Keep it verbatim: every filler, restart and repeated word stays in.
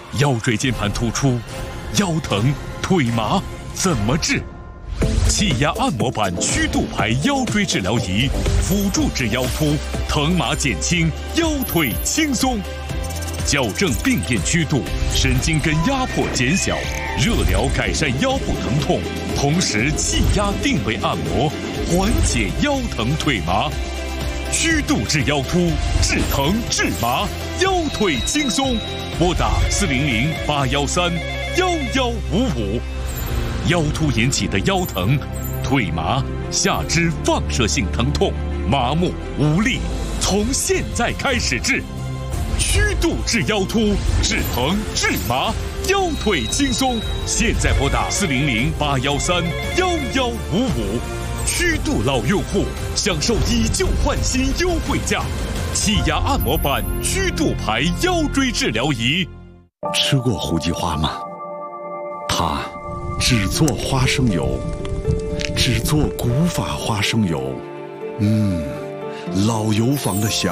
腰椎间盘突出、腰疼、腿麻怎么治？气压按摩板曲度牌腰椎治疗仪，辅助治腰突，疼麻减轻，腰腿轻松。矫正病变曲度，神经根压迫减小，热疗改善腰部疼痛，同时气压定位按摩，缓解腰疼腿麻。曲度治腰突，治疼治麻，腰腿轻松。拨打四零零八幺三幺幺五五。腰突引起的腰疼、腿麻、下肢放射性疼痛、麻木无力，从现在开始治。曲度治腰突，治疼治麻，腰腿轻松。现在拨打四零零八幺三幺幺五五。曲度老用户享受以旧换新优惠价，气压按摩板曲度牌腰椎治疗仪。 吃过胡记花吗？它只做花生油，只做古法花生油。嗯，老油坊的香。